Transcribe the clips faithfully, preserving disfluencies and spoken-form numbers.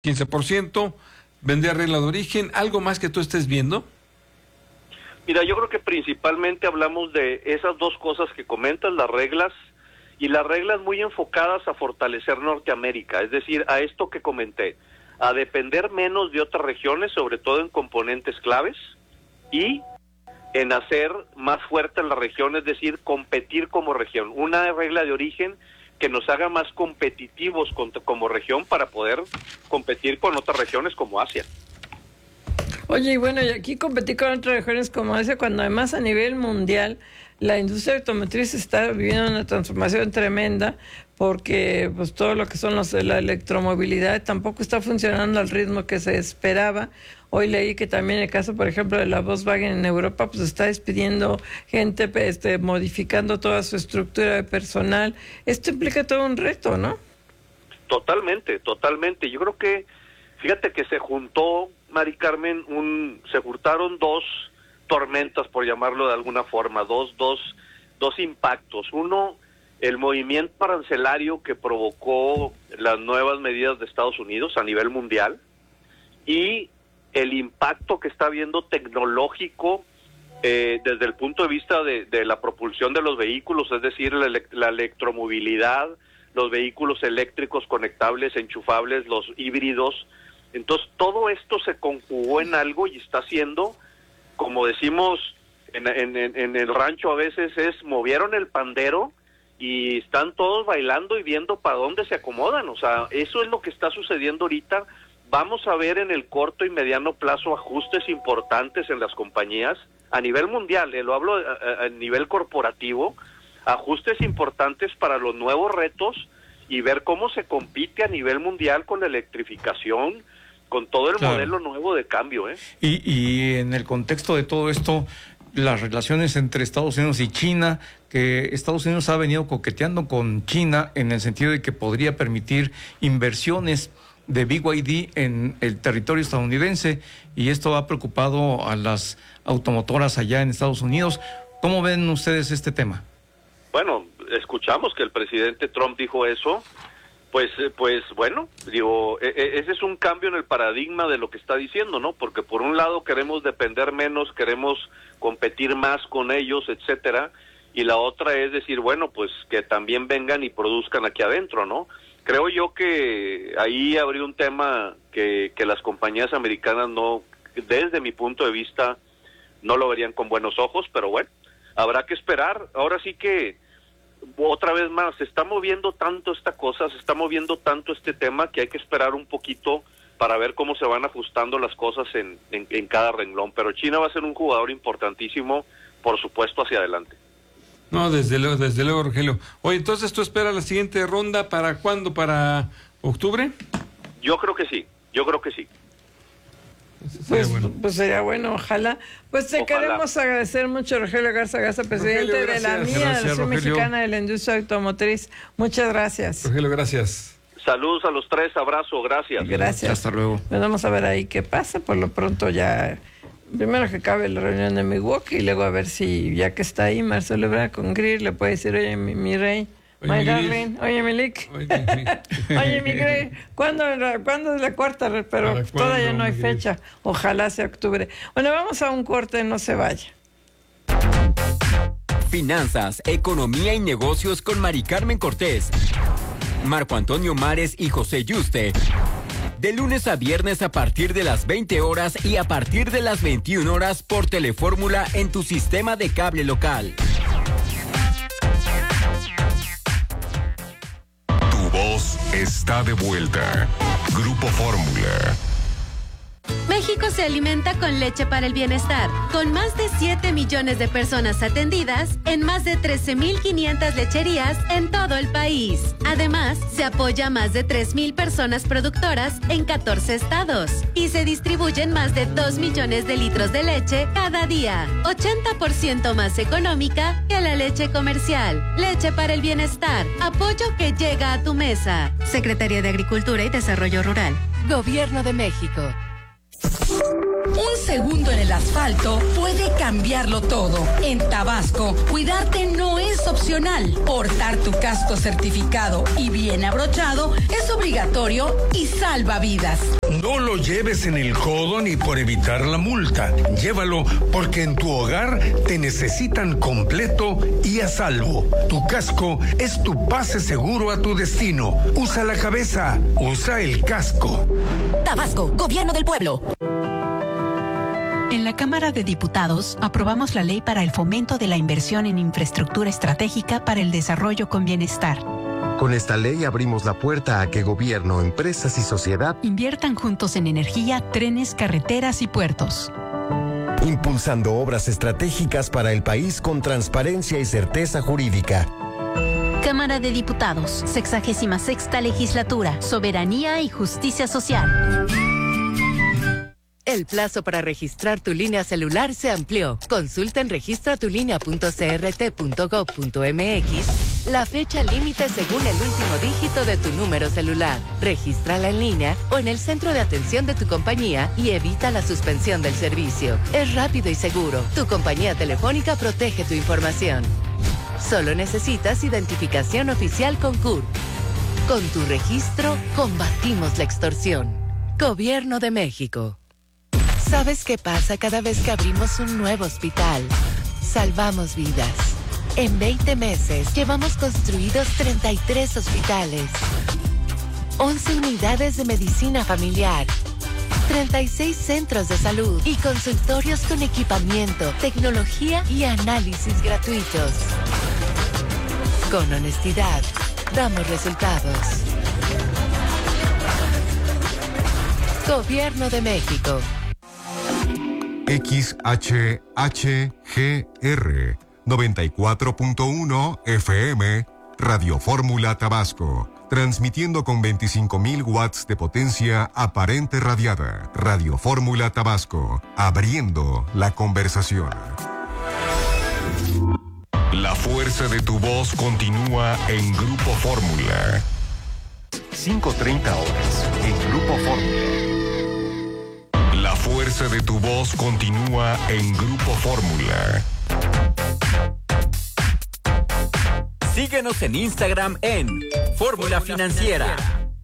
quince por ciento, vender regla de origen. ¿Algo más que tú estés viendo? Mira, yo creo que principalmente hablamos de esas dos cosas que comentas, las reglas, y las reglas muy enfocadas a fortalecer Norteamérica, es decir, a esto que comenté, a depender menos de otras regiones, sobre todo en componentes claves, y en hacer más fuerte la región, es decir, competir como región. Una regla de origen que nos haga más competitivos con, como región para poder competir con otras regiones como Asia. Oye, y bueno, y aquí competir con otras regiones como Asia, cuando además a nivel mundial la industria automotriz está viviendo una transformación tremenda, porque pues todo lo que son los, la electromovilidad tampoco está funcionando al ritmo que se esperaba. Hoy leí que también el caso, por ejemplo, de la Volkswagen en Europa, pues está despidiendo gente, este, modificando toda su estructura de personal. Esto implica todo un reto, ¿no? Totalmente, totalmente. Yo creo que, fíjate que se juntó, Mari Carmen, un, se juntaron dos tormentas, por llamarlo de alguna forma, dos, dos, dos impactos. Uno, el movimiento arancelario que provocó las nuevas medidas de Estados Unidos a nivel mundial, y el impacto que está habiendo tecnológico eh, desde el punto de vista de, de la propulsión de los vehículos, es decir, la, la electromovilidad, los vehículos eléctricos conectables, enchufables, los híbridos. Entonces, todo esto se conjugó en algo y está haciendo, como decimos en, en, en el rancho a veces, es movieron el pandero y están todos bailando y viendo para dónde se acomodan. O sea, eso es lo que está sucediendo ahorita. Vamos a ver en el corto y mediano plazo ajustes importantes en las compañías a nivel mundial, eh, lo hablo a, a, a nivel corporativo, ajustes importantes para los nuevos retos y ver cómo se compite a nivel mundial con la electrificación, con todo el claro. modelo nuevo de cambio. ¿eh? Y, y en el contexto de todo esto, las relaciones entre Estados Unidos y China, que Estados Unidos ha venido coqueteando con China en el sentido de que podría permitir inversiones de B Y D en el territorio estadounidense, y esto ha preocupado a las automotoras allá en Estados Unidos. ¿Cómo ven ustedes este tema? Bueno, escuchamos que el presidente Trump dijo eso, pues pues bueno, digo, ese es un cambio en el paradigma de lo que está diciendo, ¿no? Porque por un lado queremos depender menos, queremos competir más con ellos, etcétera, y la otra es decir, bueno, pues que también vengan y produzcan aquí adentro, ¿no? Creo yo que ahí habría un tema que, que las compañías americanas no, desde mi punto de vista, no lo verían con buenos ojos, pero bueno, habrá que esperar. Ahora sí que, otra vez más, se está moviendo tanto esta cosa, se está moviendo tanto este tema que hay que esperar un poquito para ver cómo se van ajustando las cosas en, en, en cada renglón. Pero China va a ser un jugador importantísimo, por supuesto, hacia adelante. No, desde luego, desde luego, Rogelio. Oye, entonces, ¿tú esperas la siguiente ronda para cuándo? ¿Para octubre? Yo creo que sí, yo creo que sí. Pues, bueno. pues sería bueno, ojalá. Pues te ojalá. Queremos agradecer mucho, Rogelio Garza Garza, presidente Rogelio, de la M I A, Asociación Mexicana de la Industria Automotriz. Muchas gracias. Rogelio, gracias. Saludos a los tres, abrazo, gracias. Gracias. Hasta luego. Pues vamos a ver ahí qué pasa, por lo pronto ya... Primero que acabe la reunión de Milwaukee y luego a ver si, ya que está ahí, Marcelo Ebrard con Greer, le puede decir, oye, mi, mi rey, oye, my mi darling, oye, mi lick, oye, mi, oye, mi Greer, ¿cuándo, ¿cuándo es la cuarta? Pero todavía no hay fecha, ojalá sea octubre. Bueno, vamos a un corte, no se vaya. Finanzas, economía y negocios con Mari Carmen Cortés, Marco Antonio Mares y José Yuste. De lunes a viernes a partir de las veinte horas y a partir de las veintiuna horas por Telefórmula en tu sistema de cable local. Tu voz está de vuelta. Grupo Fórmula. México se alimenta con leche para el bienestar, con más de siete millones de personas atendidas en más de trece mil quinientas lecherías en todo el país. Además, se apoya a más de tres mil personas productoras en catorce estados y se distribuyen más de dos millones de litros de leche cada día, ochenta por ciento más económica que la leche comercial. Leche para el bienestar, apoyo que llega a tu mesa. Secretaría de Agricultura y Desarrollo Rural. Gobierno de México. Un segundo en el asfalto puede cambiarlo todo. En Tabasco, cuidarte no es opcional. Portar tu casco certificado y bien abrochado es obligatorio y salva vidas. No lo lleves en el codo ni por evitar la multa. Llévalo porque en tu hogar te necesitan completo y a salvo. Tu casco es tu pase seguro a tu destino. Usa la cabeza, usa el casco. Tabasco, Gobierno del Pueblo. En la Cámara de Diputados aprobamos la ley para el fomento de la inversión en infraestructura estratégica para el desarrollo con bienestar. Con esta ley abrimos la puerta a que gobierno, empresas y sociedad inviertan juntos en energía, trenes, carreteras y puertos. Impulsando obras estratégicas para el país con transparencia y certeza jurídica. Cámara de Diputados, sexagésima sexta legislatura, soberanía y justicia social. El plazo para registrar tu línea celular se amplió. Consulta en registra tu línea punto c r t punto gov punto m x la fecha límite según el último dígito de tu número celular. Regístrala en línea o en el centro de atención de tu compañía y evita la suspensión del servicio. Es rápido y seguro. Tu compañía telefónica protege tu información. Solo necesitas identificación oficial con C U R. Con tu registro, combatimos la extorsión. Gobierno de México. ¿Sabes qué pasa cada vez que abrimos un nuevo hospital? Salvamos vidas. En veinte meses llevamos construidos treinta y tres hospitales, once unidades de medicina familiar, treinta y seis centros de salud y consultorios con equipamiento, tecnología y análisis gratuitos. Con honestidad, damos resultados. Gobierno de México. X H H G R noventa y cuatro punto uno F M, Radio Fórmula Tabasco, transmitiendo con veinticinco mil watts de potencia aparente radiada. Radio Fórmula Tabasco, abriendo la conversación. La fuerza de tu voz continúa en Grupo Fórmula. cinco treinta horas en Grupo Fórmula. La fuerza de tu voz continúa en Grupo Fórmula. Síguenos en Instagram en Fórmula Financiera.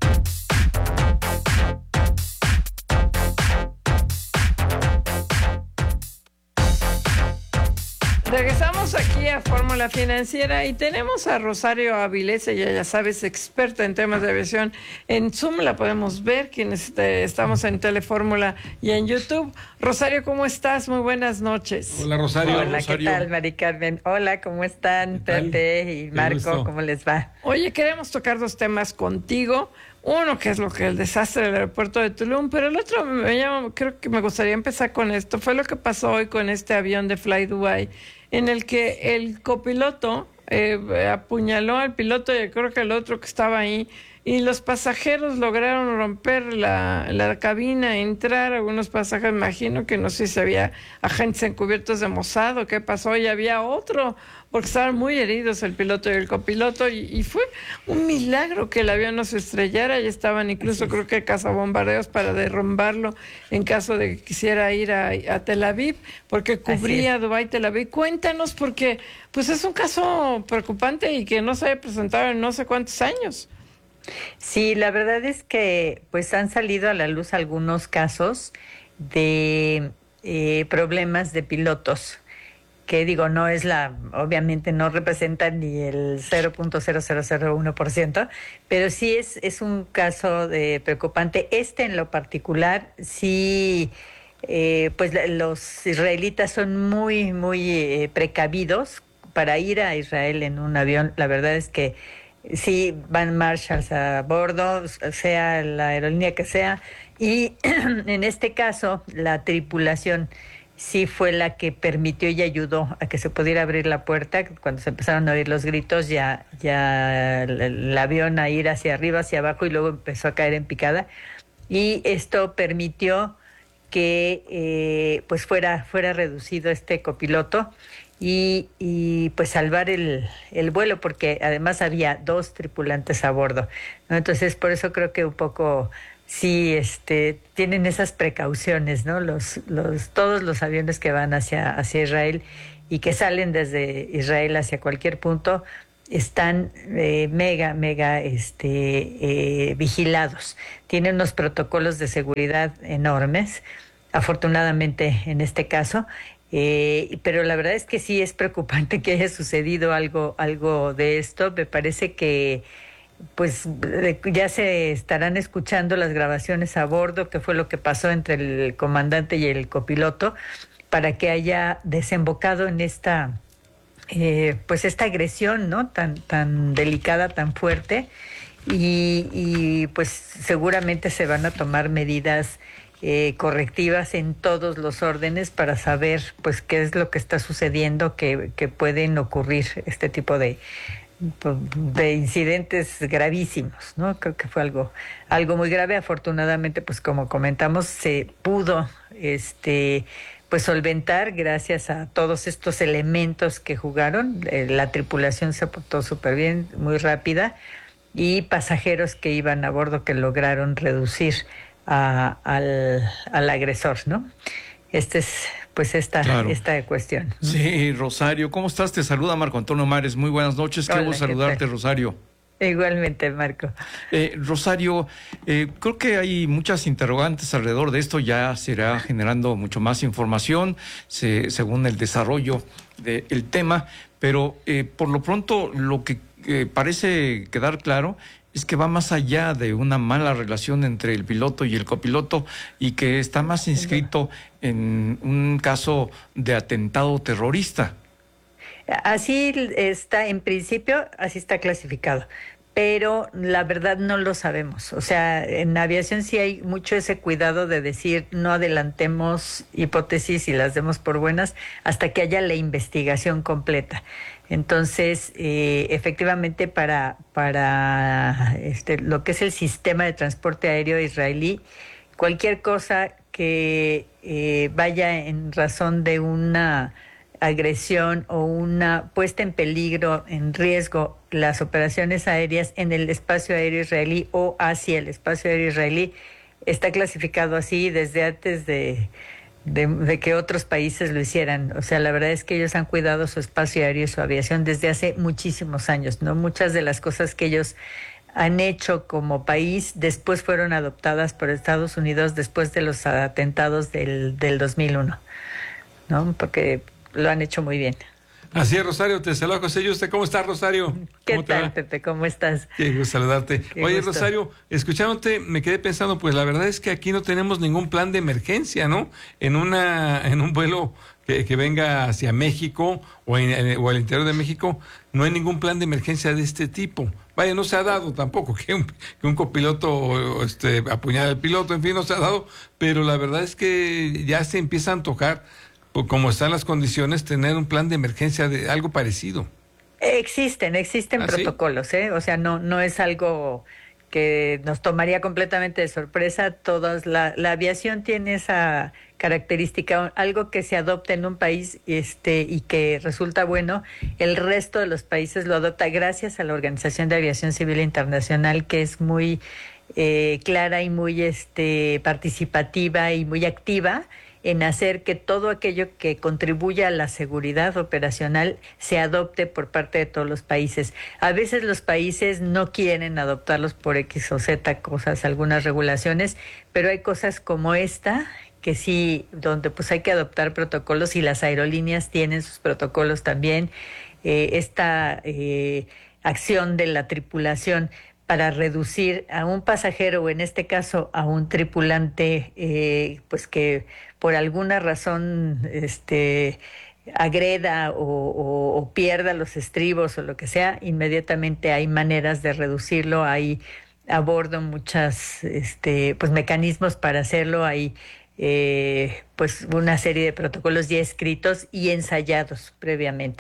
Regresamos aquí a Fórmula Financiera y tenemos a Rosario Avilés, ella ya sabes, experta en temas de aviación. En Zoom la podemos ver, quienes eh, estamos en Telefórmula y en YouTube. Rosario, ¿cómo estás? Muy buenas noches. Hola, Rosario. Hola, Rosario. ¿qué tal, Mari Carmen? Hola, ¿cómo están, Pepe y Marco? ¿Cómo les va? Oye, queremos tocar dos temas contigo. Uno, que es lo que el desastre del aeropuerto de Tulum, pero el otro, me llama, creo que me gustaría empezar con esto. Fue lo que pasó hoy con este avión de Fly Dubai, en el que el copiloto eh, apuñaló al piloto y creo que el otro que estaba ahí, y los pasajeros lograron romper la, la cabina, entrar. Algunos pasajeros, imagino que no sé si había agentes encubiertos de Mossad o qué pasó, y había otro, porque estaban muy heridos el piloto y el copiloto, y, y fue un milagro que el avión no se estrellara. Ya estaban incluso, creo que cazabombardeos para derrumbarlo en caso de que quisiera ir a, a Tel Aviv, porque cubría Dubái, Tel Aviv. Cuéntanos, porque pues es un caso preocupante y que no se había presentado en no sé cuántos años. Sí, la verdad es que pues han salido a la luz algunos casos de eh, problemas de pilotos, que digo, no es la, obviamente no representan ni el cero punto cero cero cero uno por ciento, pero sí es, es un caso de preocupante. Este en lo particular, sí, eh, pues los israelitas son muy, muy eh, precavidos para ir a Israel en un avión. La verdad es que sí, van marshals a bordo, sea la aerolínea que sea, y en este caso la tripulación sí fue la que permitió y ayudó a que se pudiera abrir la puerta. Cuando se empezaron a oír los gritos, ya, ya el, el avión a ir hacia arriba, hacia abajo, y luego empezó a caer en picada, y esto permitió que eh, pues fuera, fuera reducido este copiloto y, y pues salvar el, el vuelo, porque además había dos tripulantes a bordo, ¿no? Entonces por eso creo que un poco sí, este, tienen esas precauciones, ¿no? Los, los, todos los aviones que van hacia, hacia Israel y que salen desde Israel hacia cualquier punto están eh, mega, mega este, eh, vigilados. Tienen unos protocolos de seguridad enormes, afortunadamente en este caso, eh, pero la verdad es que sí es preocupante que haya sucedido algo, algo de esto. Me parece que pues ya se estarán escuchando las grabaciones a bordo, que fue lo que pasó entre el comandante y el copiloto, para que haya desembocado en esta eh, pues esta agresión, ¿no? tan tan delicada, tan fuerte, y, y pues seguramente se van a tomar medidas eh, correctivas en todos los órdenes para saber pues qué es lo que está sucediendo, que, que pueden ocurrir este tipo de de incidentes gravísimos, ¿no? Creo que fue algo algo muy grave. Afortunadamente, pues como comentamos, se pudo este pues solventar gracias a todos estos elementos que jugaron. Eh, la tripulación se portó súper bien, muy rápida, y pasajeros que iban a bordo que lograron reducir a, al, al agresor, ¿no? Este es pues esta, claro. esta cuestión. Sí, Rosario, ¿cómo estás? Te saluda Marco Antonio Mares. Muy buenas noches. Qué gusto saludarte, Rosario. Igualmente, Marco. Eh, Rosario, eh, creo que hay muchas interrogantes alrededor de esto. Ya se irá generando mucho más información se, según el desarrollo del tema, pero eh, por lo pronto lo que eh, parece quedar claro es que va más allá de una mala relación entre el piloto y el copiloto, y que está más inscrito en un caso de atentado terrorista. Así está, en principio, así está clasificado, pero la verdad no lo sabemos. O sea, en aviación sí hay mucho ese cuidado de decir no adelantemos hipótesis y las demos por buenas hasta que haya la investigación completa. Entonces, eh, efectivamente, para, para este, lo que es el sistema de transporte aéreo israelí, cualquier cosa que eh, vaya en razón de una agresión o una puesta en peligro, en riesgo, las operaciones aéreas en el espacio aéreo israelí o hacia el espacio aéreo israelí, está clasificado así desde antes de... De, de que otros países lo hicieran. O sea, la verdad es que ellos han cuidado su espacio aéreo y su aviación desde hace muchísimos años, ¿no? Muchas de las cosas que ellos han hecho como país después fueron adoptadas por Estados Unidos después de los atentados del, del dos mil uno, ¿no? Porque lo han hecho muy bien. Así es, Rosario, te saluda José Yuste. ¿Cómo estás, Rosario? ¿Qué tal, Pepe? ¿Cómo estás? Qué gusto saludarte. Qué Oye, gusto. Rosario, escuchándote, me quedé pensando, pues la verdad es que aquí no tenemos ningún plan de emergencia, ¿no? En una en un vuelo que, que venga hacia México o, en, o al interior de México, no hay ningún plan de emergencia de este tipo. Vaya, no se ha dado tampoco que un, que un copiloto este, apuñale al piloto, en fin, no se ha dado, pero la verdad es que ya se empieza a antojar, como están las condiciones, tener un plan de emergencia de algo parecido. Existen, existen ¿Ah, protocolos, ¿eh? O sea, no, no es algo que nos tomaría completamente de sorpresa. Todas la, la aviación tiene esa característica, algo que se adopta en un país este y que resulta bueno, el resto de los países lo adopta gracias a la Organización de Aviación Civil Internacional, que es muy eh, clara y muy este participativa y muy activa en hacer que todo aquello que contribuya a la seguridad operacional se adopte por parte de todos los países. A veces los países no quieren adoptarlos por X o Z cosas, algunas regulaciones, pero hay cosas como esta que sí, donde pues hay que adoptar protocolos, y las aerolíneas tienen sus protocolos también. Eh, esta eh, acción de la tripulación para reducir a un pasajero, o en este caso a un tripulante, eh, pues que por alguna razón este, agreda o, o, o pierda los estribos o lo que sea, inmediatamente hay maneras de reducirlo. Hay a bordo muchas este, pues mecanismos para hacerlo. Hay eh, pues una serie de protocolos ya escritos y ensayados previamente.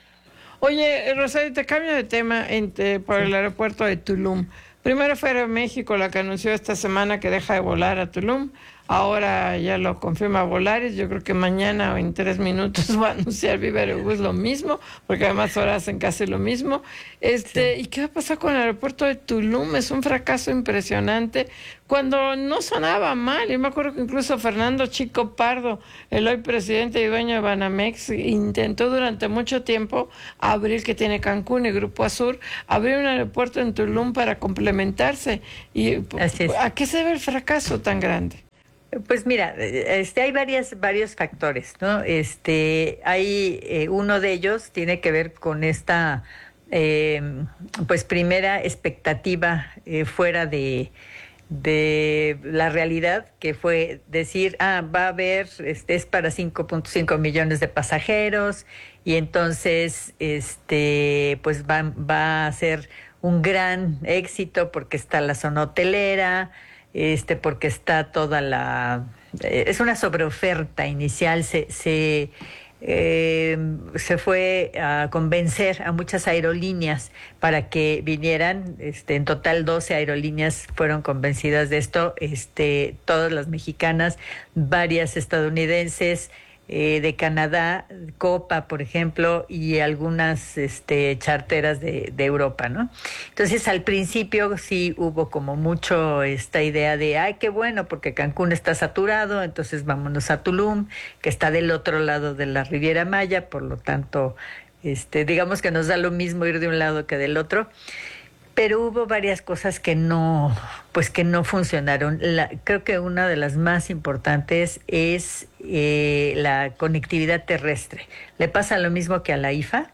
Oye, Rosario, te cambio de tema entre, por el aeropuerto de Tulum. Primero fue Aeroméxico la que anunció esta semana que deja de volar a Tulum. ahora ya lo confirma Volaris, yo creo que mañana o en tres minutos va a anunciar Viva Aerobús lo mismo, porque además ahora hacen casi lo mismo. Este, sí. ¿Y qué va a pasar con el aeropuerto de Tulum? Es un fracaso impresionante, cuando no sonaba mal. Yo me acuerdo que incluso Fernando Chico Pardo, el hoy presidente y dueño de Banamex, intentó durante mucho tiempo abrir, que tiene Cancún y Grupo Azur, abrir un aeropuerto en Tulum para complementarse. Y ¿a qué se debe el fracaso tan grande? Pues mira, este, hay varias, varios factores, ¿no? Este, hay eh, uno de ellos tiene que ver con esta, eh, pues primera expectativa eh, fuera de, de la realidad, que fue decir, ah, va a haber, este, es para cinco punto cinco millones de pasajeros y entonces, este, pues va, va a ser un gran éxito porque está la zona hotelera. Este, porque está toda la... Eh, es una sobreoferta inicial, se, se, eh, se fue a convencer a muchas aerolíneas para que vinieran, este, en total doce aerolíneas fueron convencidas de esto, este, todas las mexicanas, varias estadounidenses, Eh, de Canadá, Copa, por ejemplo, y algunas este, charteras de, de Europa, ¿no? Entonces, al principio sí hubo como mucho esta idea de, ay, qué bueno, porque Cancún está saturado, entonces vámonos a Tulum, que está del otro lado de la Riviera Maya, por lo tanto, este, digamos que nos da lo mismo ir de un lado que del otro. Pero hubo varias cosas que no, pues que no funcionaron. La, creo que una de las más importantes es eh, la conectividad terrestre. Le pasa lo mismo que a la I F A.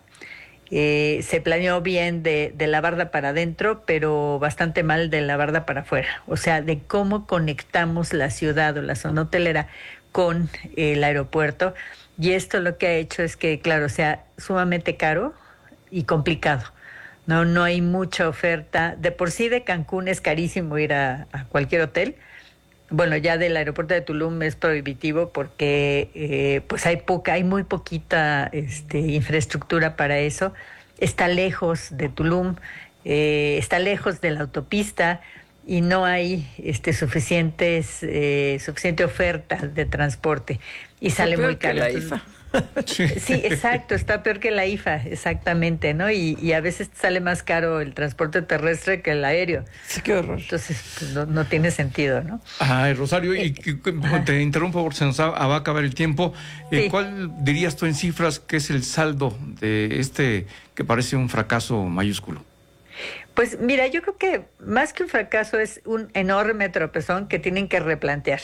Eh, se planeó bien de, de la barda para adentro, pero bastante mal de la barda para afuera. O sea, de cómo conectamos la ciudad o la zona hotelera con eh, el aeropuerto. Y esto lo que ha hecho es que, claro, sea sumamente caro y complicado. No, no hay mucha oferta. De por sí de Cancún es carísimo ir a, a cualquier hotel. Bueno, ya del aeropuerto de Tulum es prohibitivo porque eh, pues hay poca, hay muy poquita este, infraestructura para eso. Está lejos de Tulum, eh, está lejos de la autopista y no hay este, suficientes, eh, suficiente oferta de transporte. Y sale muy caro. La I F A. Sí, exacto, está peor que la I F A, exactamente, ¿no? Y, y a veces sale más caro el transporte terrestre que el aéreo. Sí, qué horror. Entonces, pues, no, no tiene sentido, ¿no? Ay, Rosario, y eh, te interrumpo porque se nos va a acabar el tiempo. Eh, sí. ¿Cuál dirías tú en cifras que es el saldo de este que parece un fracaso mayúsculo? Pues mira, yo creo que más que un fracaso es un enorme tropezón que tienen que replantear.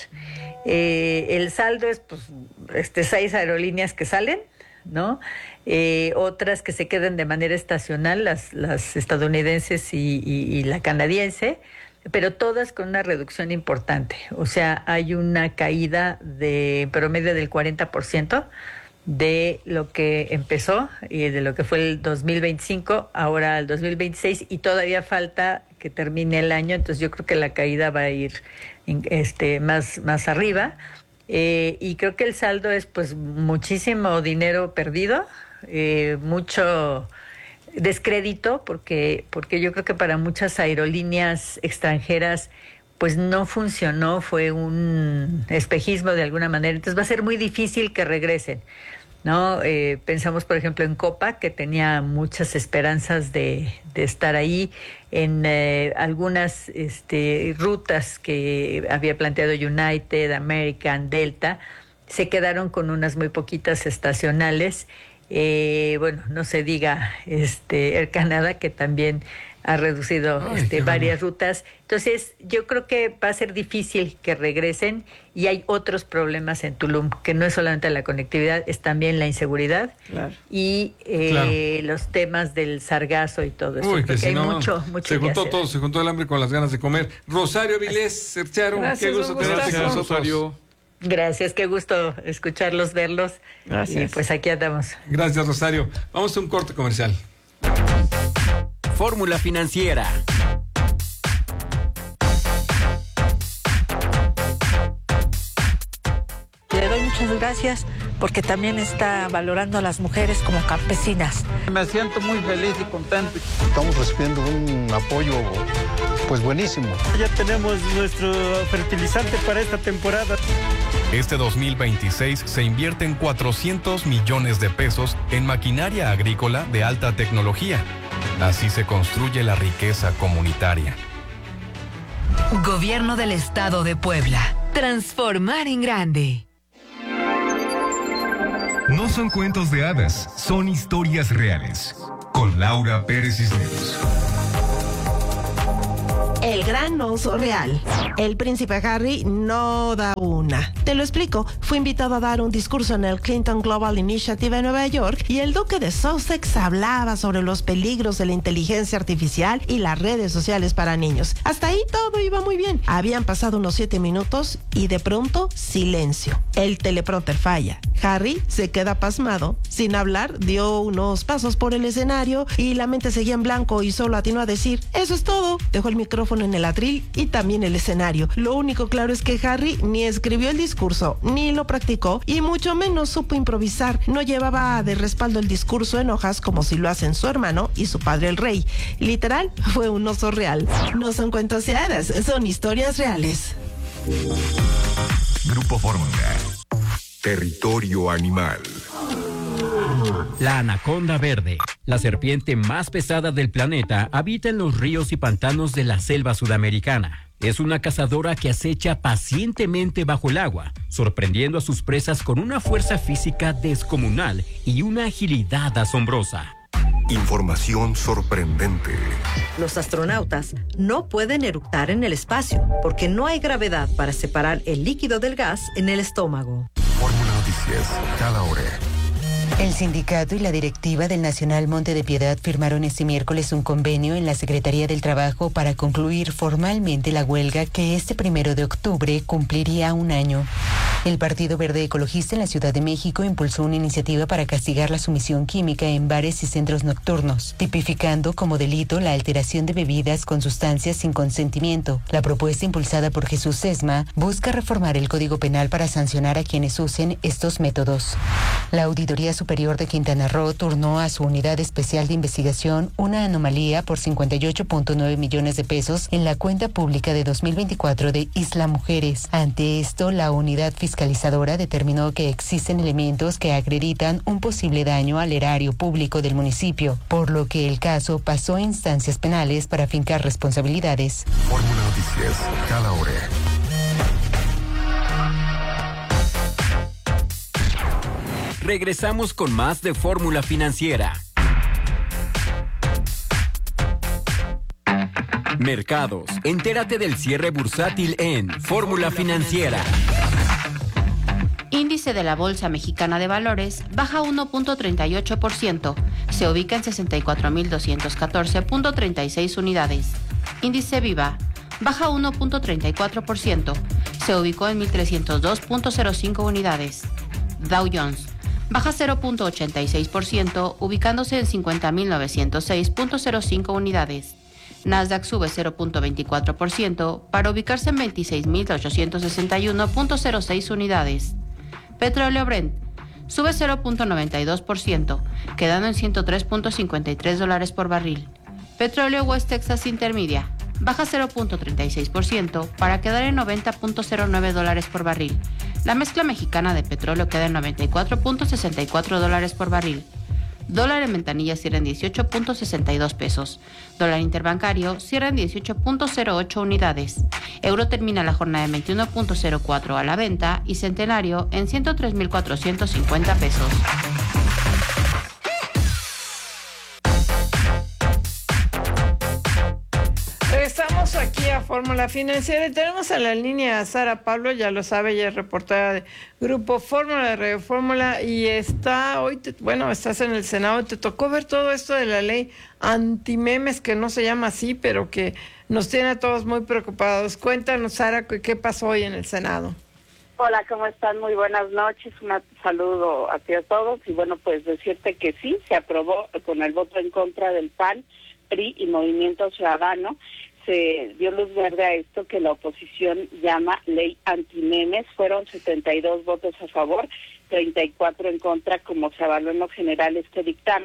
Eh, el saldo es pues este seis aerolíneas que salen, ¿no? Eh, otras que se quedan de manera estacional, las, las estadounidenses y, y, y la canadiense, pero todas con una reducción importante. O sea, hay una caída de promedio del cuarenta por ciento de lo que empezó y de lo que fue el dos mil veinticinco, ahora el dos mil veintiséis, y todavía falta que termine el año, entonces yo creo que la caída va a ir este, más, más arriba, eh, y creo que el saldo es pues muchísimo dinero perdido, eh, mucho descrédito, porque, porque yo creo que para muchas aerolíneas extranjeras pues no funcionó, fue un espejismo de alguna manera, entonces va a ser muy difícil que regresen, ¿no? Eh, pensamos, por ejemplo, en Copa, que tenía muchas esperanzas de, de estar ahí, en eh, algunas este, rutas que había planteado United, American, Delta, se quedaron con unas muy poquitas estacionales, eh, bueno, no se diga este, Air Canada, que también ha reducido Ay, este, varias bueno. rutas. Entonces, yo creo que va a ser difícil que regresen, y hay otros problemas en Tulum, que no es solamente la conectividad, es también la inseguridad claro. y eh, claro. los temas del sargazo y todo eso. Uy, que si hay no, mucho, mucho se juntó hacer. todo, se juntó el hambre con las ganas de comer. Rosario Vilés, Cercharo, qué gusto tenerte con nosotros. Rosario. Gracias, qué gusto escucharlos, verlos. Gracias. Y pues aquí andamos. Gracias, Rosario. Vamos a un corte comercial. Fórmula Financiera. Le doy muchas gracias porque también está valorando a las mujeres como campesinas. Me siento muy feliz y contento. Estamos recibiendo un apoyo Pues buenísimo. Ya tenemos nuestro fertilizante para esta temporada. Este dos mil veintiséis se invierten cuatrocientos millones de pesos en maquinaria agrícola de alta tecnología. Así se construye la riqueza comunitaria. Gobierno del Estado de Puebla. Transformar en grande. No son cuentos de hadas, son historias reales. Con Laura Pérez Cisneros. El gran oso real. El príncipe Harry no da una. Te lo explico. Fue invitado a dar un discurso en el Clinton Global Initiative en Nueva York y el duque de Sussex hablaba sobre los peligros de la inteligencia artificial y las redes sociales para niños. Hasta ahí todo iba muy bien. Habían pasado unos siete minutos y de pronto silencio. El teleprompter falla. Harry se queda pasmado. Sin hablar, dio unos pasos por el escenario y la mente seguía en blanco y solo atinó a decir: eso es todo. Dejó el micrófono en el atril y también el escenario. Lo único claro es que Harry ni escribió el discurso, ni lo practicó y mucho menos supo improvisar. No llevaba de respaldo el discurso en hojas como si lo hacen su hermano y su padre el rey. Literal, fue un oso real. No son cuentos de hadas, son historias reales. Grupo Fórmula. Territorio animal. La anaconda verde, la serpiente más pesada del planeta, habita en los ríos y pantanos de la selva sudamericana. Es una cazadora que acecha pacientemente bajo el agua, sorprendiendo a sus presas con una fuerza física descomunal y una agilidad asombrosa. Información sorprendente. Los astronautas no pueden eructar en el espacio porque no hay gravedad para separar el líquido del gas en el estómago. Fórmula Noticias, cada hora. El sindicato y la directiva del Nacional Monte de Piedad firmaron este miércoles un convenio en la Secretaría del Trabajo para concluir formalmente la huelga que este primero de octubre cumpliría un año. El Partido Verde Ecologista en la Ciudad de México impulsó una iniciativa para castigar la sumisión química en bares y centros nocturnos, tipificando como delito la alteración de bebidas con sustancias sin consentimiento. La propuesta impulsada por Jesús Sesma busca reformar el Código Penal para sancionar a quienes usen estos métodos. La Auditoría Superior de Quintana Roo turnó a su Unidad Especial de Investigación una anomalía por cincuenta y ocho punto nueve millones de pesos en la cuenta pública de dos mil veinticuatro de Isla Mujeres. Ante esto, la unidad fiscalizadora determinó que existen elementos que acreditan un posible daño al erario público del municipio, por lo que el caso pasó a instancias penales para fincar responsabilidades. Fórmula Noticias, cada hora. Regresamos con más de Fórmula Financiera. Mercados. Entérate del cierre bursátil en Fórmula Financiera. Índice de la Bolsa Mexicana de Valores baja uno punto treinta y ocho por ciento. Se ubica en sesenta y cuatro mil doscientos catorce punto treinta y seis unidades. Índice Viva baja uno punto treinta y cuatro por ciento. Se ubicó en mil trescientos dos punto cero cinco unidades. Dow Jones baja cero punto ochenta y seis por ciento, ubicándose en cincuenta mil novecientos seis punto cero cinco unidades. Nasdaq sube cero punto veinticuatro por ciento para ubicarse en veintiséis mil ochocientos sesenta y uno punto cero seis unidades. Petróleo Brent sube cero punto noventa y dos por ciento, quedando en ciento tres punto cincuenta y tres dólares por barril. Petróleo West Texas Intermedia baja cero punto treinta y seis por ciento para quedar en noventa punto cero nueve dólares por barril. La mezcla mexicana de petróleo queda en noventa y cuatro punto sesenta y cuatro dólares por barril. Dólar en ventanilla cierra en dieciocho punto sesenta y dos pesos. Dólar interbancario cierra en dieciocho punto cero ocho unidades. Euro termina la jornada en veintiuno punto cero cuatro a la venta y Centenario en ciento tres mil cuatrocientos cincuenta pesos. Regresamos aquí a Fórmula Financiera y tenemos en la línea a Sara Pablo, ya lo sabe, ella es reportera de Grupo Fórmula, de Radio Fórmula, y está hoy, te, bueno, estás en el Senado, te tocó ver todo esto de la ley antimemes, que no se llama así, pero que nos tiene a todos muy preocupados. Cuéntanos, Sara, ¿qué pasó hoy en el Senado? Hola, ¿cómo están? Muy buenas noches, un saludo a ti a todos, y bueno, pues decirte que sí, se aprobó con el voto en contra del P A N, P R I y Movimiento Ciudadano. Se dio luz verde a esto que la oposición llama ley antimemes. Fueron setenta y dos votos a favor, treinta y cuatro en contra, como se avaló en lo general este dictamen,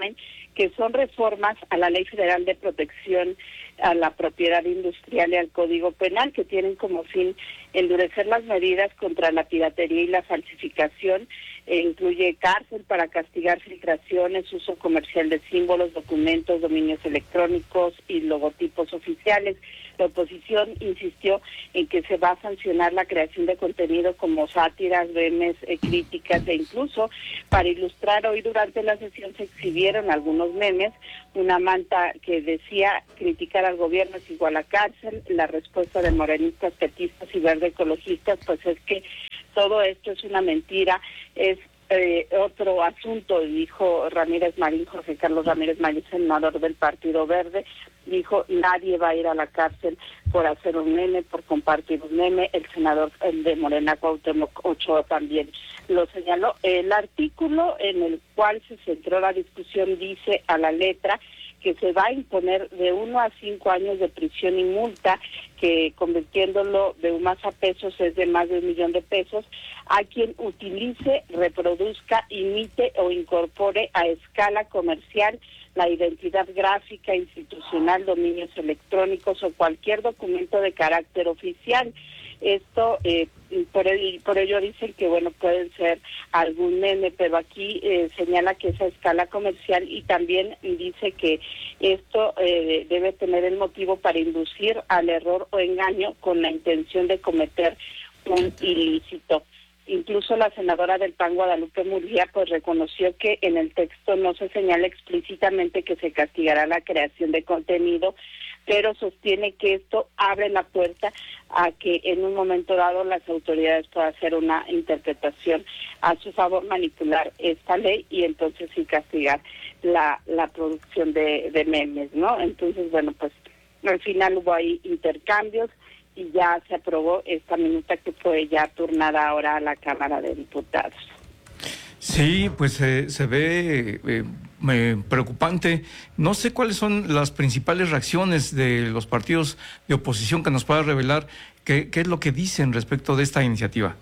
que son reformas a la Ley Federal de Protección a la Propiedad Industrial y al Código Penal, que tienen como fin endurecer las medidas contra la piratería y la falsificación. E incluye cárcel para castigar filtraciones, uso comercial de símbolos, documentos, dominios electrónicos y logotipos oficiales. La oposición insistió en que se va a sancionar la creación de contenido como sátiras, memes, eh, críticas e incluso, para ilustrar, hoy durante la sesión se exhibieron algunos memes, una manta que decía criticar al gobierno es igual a cárcel. La respuesta de morenistas, petistas y verde ecologistas pues es que todo esto es una mentira, es eh, otro asunto, dijo Ramírez Marín, Jorge Carlos Ramírez Marín, senador del Partido Verde, dijo nadie va a ir a la cárcel por hacer un meme, por compartir un meme. El senador el de Morena, Cuauhtémoc Ochoa, también lo señaló. El artículo en el cual se centró la discusión dice a la letra que se va a imponer de uno a cinco años de prisión y multa, que convirtiéndolo de más a pesos es de más de un millón de pesos, a quien utilice, reproduzca, imite o incorpore a escala comercial la identidad gráfica, institucional, dominios electrónicos o cualquier documento de carácter oficial. Esto, eh, por, el, por ello dicen que, bueno, pueden ser algún meme, pero aquí eh, señala que es a escala comercial y también dice que esto eh, debe tener el motivo para inducir al error o engaño con la intención de cometer un ilícito. Incluso la senadora del P A N, Guadalupe Murguía, pues reconoció que en el texto no se señala explícitamente que se castigará la creación de contenido, pero sostiene que esto abre la puerta a que en un momento dado las autoridades puedan hacer una interpretación a su favor, manipular esta ley y entonces sí castigar la, la producción de, de memes, ¿no? Entonces, bueno, pues al final hubo ahí intercambios y ya se aprobó esta minuta que fue ya turnada ahora a la Cámara de Diputados. Sí, pues eh, se ve eh, eh, preocupante. No sé cuáles son las principales reacciones de los partidos de oposición que nos pueda revelar qué, qué es lo que dicen respecto de esta iniciativa.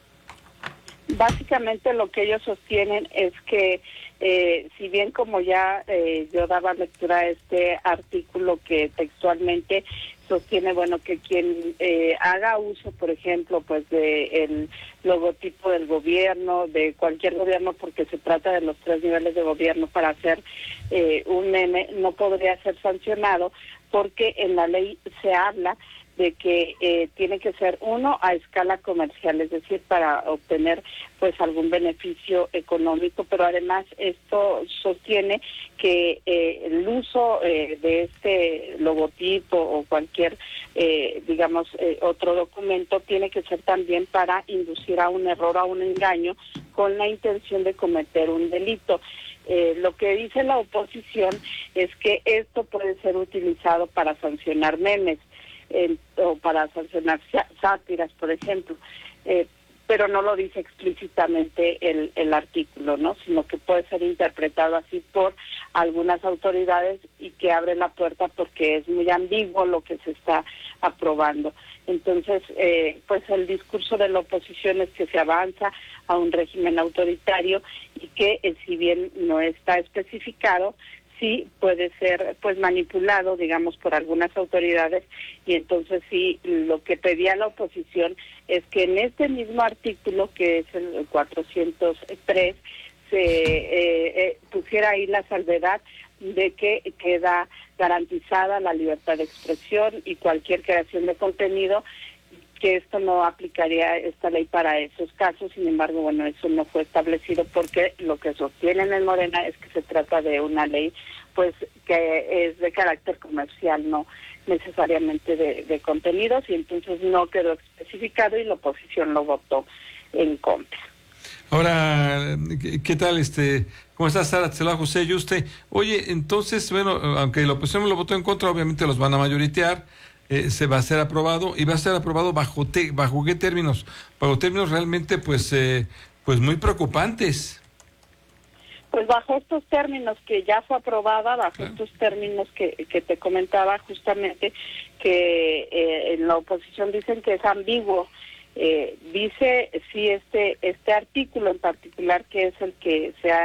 Básicamente lo que ellos sostienen es que eh, si bien como ya eh, yo daba lectura a este artículo que textualmente sostiene, bueno, que quien eh, haga uso, por ejemplo, pues de el logotipo del gobierno, de cualquier gobierno, porque se trata de los tres niveles de gobierno para hacer eh, un meme, no podría ser sancionado porque en la ley se habla de que eh, tiene que ser uno a escala comercial, es decir, para obtener pues algún beneficio económico, pero además esto sostiene que eh, el uso eh, de este logotipo o cualquier, eh, digamos, eh, otro documento tiene que ser también para inducir a un error, a un engaño, con la intención de cometer un delito. Eh, lo que dice la oposición es que esto puede ser utilizado para sancionar memes, Eh, o para sancionar sátiras, por ejemplo, eh, pero no lo dice explícitamente el, el artículo, ¿no? Sino que puede ser interpretado así por algunas autoridades y que abre la puerta porque es muy ambiguo lo que se está aprobando. Entonces, eh, pues el discurso de la oposición es que se avanza a un régimen autoritario y que eh, si bien no está especificado, sí puede ser pues manipulado, digamos, por algunas autoridades, y entonces sí, lo que pedía la oposición es que en este mismo artículo, que es el cuatrocientos tres, se eh, eh, pusiera ahí la salvedad de que queda garantizada la libertad de expresión y cualquier creación de contenido, que esto no aplicaría esta ley para esos casos. Sin embargo, bueno, eso no fue establecido porque lo que sostienen en Morena es que se trata de una ley pues que es de carácter comercial, no necesariamente de, de contenidos, y entonces no quedó especificado y la oposición lo votó en contra. Ahora, ¿qué, qué tal? este ¿Cómo estás, Sara? Te saluda José Yuste. Oye, entonces, bueno, aunque la oposición lo votó en contra, obviamente los van a mayoritear. Eh, se va a ser aprobado y va a ser aprobado bajo te, bajo qué términos, bajo términos realmente pues eh, pues muy preocupantes. Pues bajo estos términos que ya fue aprobada, bajo estos términos que, que te comentaba justamente, que eh, en la oposición dicen que es ambiguo. Eh, dice sí este este artículo en particular, que es el que se ha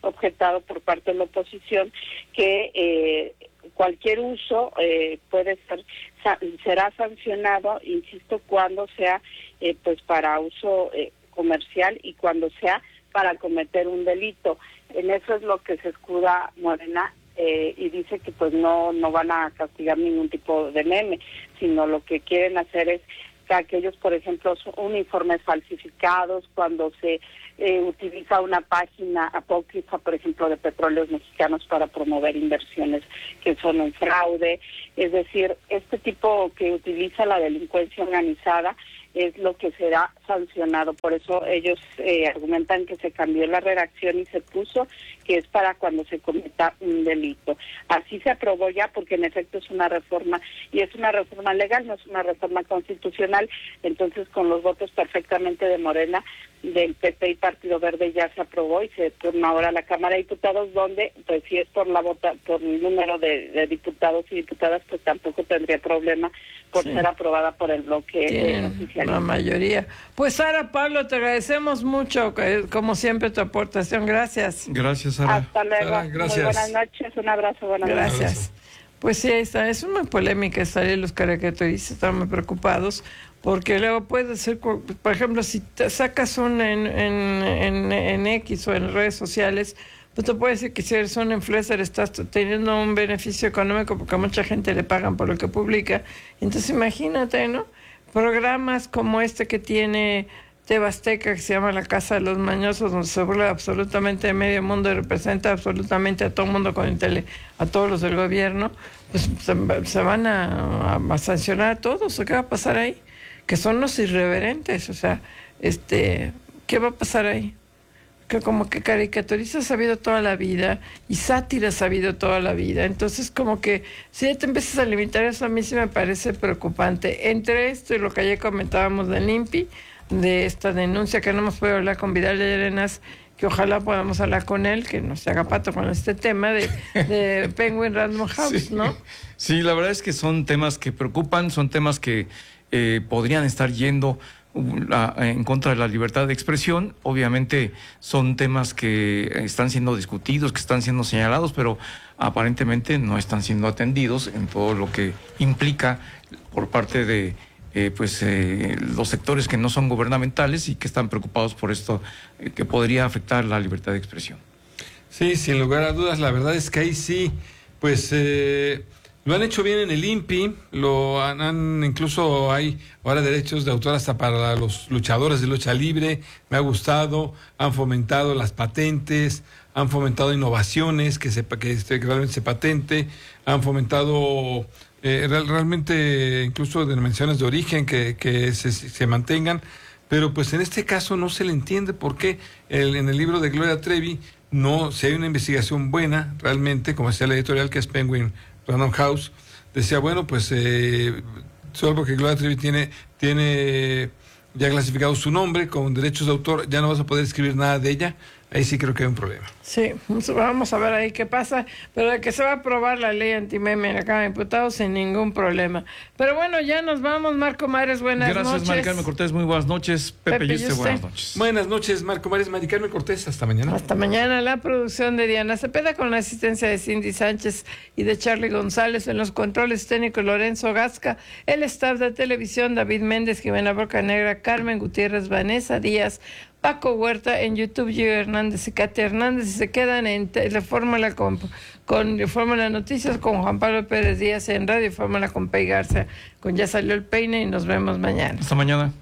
objetado por parte de la oposición que eh, cualquier uso eh, puede ser sa- será sancionado, insisto, cuando sea eh, pues para uso eh, comercial y cuando sea para cometer un delito. En eso es lo que se escuda Morena eh, y dice que pues no no van a castigar ningún tipo de meme, sino lo que quieren hacer es que aquellos, por ejemplo, uniformes falsificados, cuando se eh, utiliza una página apócrifa, por ejemplo, de Petróleos Mexicanos para promover inversiones que son un fraude, es decir, este tipo que utiliza la delincuencia organizada es lo que será sancionado. Por eso ellos eh, argumentan que se cambió la redacción y se puso que es para cuando se cometa un delito. Así se aprobó ya, porque en efecto es una reforma, y es una reforma legal, no es una reforma constitucional. Entonces, con los votos perfectamente de Morena, del P P y Partido Verde, ya se aprobó y se turna ahora a la Cámara de Diputados, donde, pues si es por la vota, por el número de, de diputados y diputadas, pues tampoco tendría problema por sí. ser aprobada por el bloque eh, oficial. La mayoría. Pues Sara, Pablo, te agradecemos mucho, como siempre, tu aportación. Gracias. Gracias, Sara. Hasta luego. Sara, gracias. Muy buenas noches. Un abrazo. Buenas gracias. Noches. Pues sí, ahí está. Es una polémica esta ley. Los caricaturistas están muy preocupados porque luego puede ser, por ejemplo, si te sacas un en, en, en, en X o en redes sociales, pues te puede decir que si eres un influencer estás teniendo un beneficio económico porque a mucha gente le pagan por lo que publica. Entonces imagínate, ¿no? Programas como este que tiene Tebasteca, que se llama La Casa de los Mañosos, donde se burla absolutamente de medio mundo y representa absolutamente a todo el mundo con el tele, a todos los del gobierno, pues se, se van a, a, a sancionar a todos. ¿O qué va a pasar ahí? Que son los irreverentes, o sea, este, ¿qué va a pasar ahí? Que como que caricaturistas ha habido toda la vida y sátiras ha habido toda la vida. Entonces, como que si ya te empiezas a limitar, eso a mí sí me parece preocupante. Entre esto y lo que ayer comentábamos del INPI, de esta denuncia que no hemos podido hablar con Vidal de Arenas, que ojalá podamos hablar con él, que no se haga pato con este tema de, de Penguin Random House, sí. ¿no? Sí, la verdad es que son temas que preocupan, son temas que eh, podrían estar yendo La, en contra de la libertad de expresión. Obviamente son temas que están siendo discutidos, que están siendo señalados, pero aparentemente no están siendo atendidos en todo lo que implica por parte de eh, pues eh, los sectores que no son gubernamentales y que están preocupados por esto eh, que podría afectar la libertad de expresión. Sí, sin lugar a dudas, la verdad es que ahí sí, pues eh, lo han hecho bien en el INPI, lo han, han incluso hay ahora derechos de autor hasta para los luchadores de lucha libre, me ha gustado, han fomentado las patentes, han fomentado innovaciones, que, se, que, este, que realmente se patente, han fomentado eh, real, realmente incluso denominaciones de origen que, que se, se mantengan, pero pues en este caso no se le entiende por qué el, en el libro de Gloria Trevi, no, si hay una investigación buena realmente, como decía la editorial que es Penguin Random House, decía, bueno, pues eh, solo porque Gloria Trevi tiene, tiene ya clasificado su nombre con derechos de autor, ya no vas a poder escribir nada de ella. Ahí sí creo que hay un problema. Sí, vamos a ver ahí qué pasa, pero de que se va a aprobar la ley antimeme en la Cámara de Diputados sin ningún problema. Pero bueno, ya nos vamos. Marco Mares, buenas Gracias, noches. Gracias, Mari Carmen Cortés, muy buenas noches. Pepe, Pepe Yuste, buenas noches. Buenas noches, Marco Mares, Mari Carmen Cortés, hasta mañana. Hasta mañana. La producción de Diana Cepeda con la asistencia de Cindy Sánchez y de Charlie González, en los controles técnicos Lorenzo Gasca, el staff de televisión David Méndez, Jimena Bocanegra, Carmen Gutiérrez, Vanessa Díaz, Paco Huerta, en YouTube, Gio Hernández y Katia Hernández, y se quedan en Telefórmula con, con Fórmula Noticias con Juan Pablo Pérez Díaz, en Radio Fórmula con Pei Garza, con Ya Salió el Peine, y nos vemos mañana. Hasta mañana.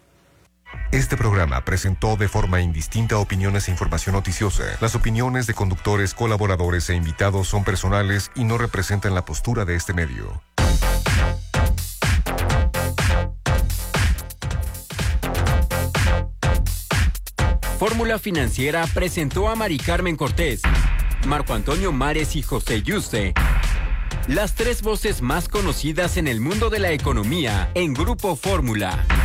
Este programa presentó de forma indistinta opiniones e información noticiosa. Las opiniones de conductores, colaboradores e invitados son personales y no representan la postura de este medio. Fórmula Financiera presentó a Mari Carmen Cortés, Marco Antonio Mares y José Yuste, las tres voces más conocidas en el mundo de la economía en Grupo Fórmula.